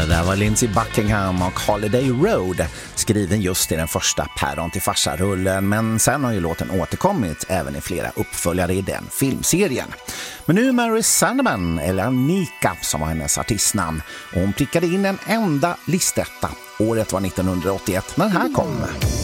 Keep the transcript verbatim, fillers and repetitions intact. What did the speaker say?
det där var Lindsey Buckingham och Holiday Road, skriven just i den första Päron till farsa-rullen, men sen har ju låten återkommit även i flera uppföljare i den filmserien. Men nu Mary Sandeman, eller Anika som var hennes artistnamn, och hon prickade in en enda listetta. Året var nittonhundraåttioett, men här kom